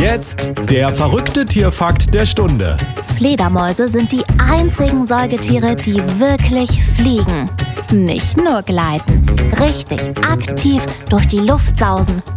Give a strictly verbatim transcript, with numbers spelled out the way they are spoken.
jetzt der verrückte Tierfakt der Stunde. Fledermäuse sind die einzigen Säugetiere, die wirklich fliegen. Nicht nur gleiten, richtig aktiv durch die Luft sausen